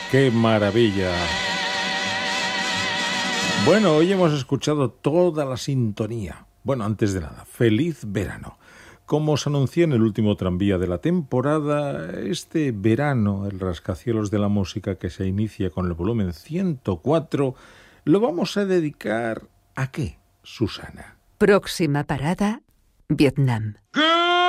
¡Qué maravilla! Bueno, hoy hemos escuchado toda la sintonía. Bueno, antes de nada, feliz verano. Como os anuncié en el último tranvía de la temporada, este verano, el rascacielos de la música que se inicia con el volumen 104, lo vamos a dedicar ¿a qué, Susana? Próxima parada, Vietnam.